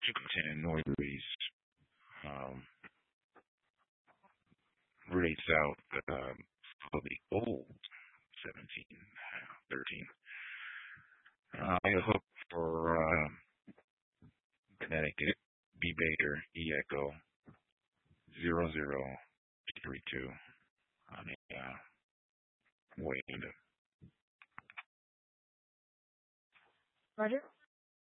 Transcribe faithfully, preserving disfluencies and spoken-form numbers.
two ten Northeast um, rates out um, for the old seventeen thirteen. Uh, I hope for uh, Connecticut, B Baker, E Echo, zero zero three two on a uh, way into Roger.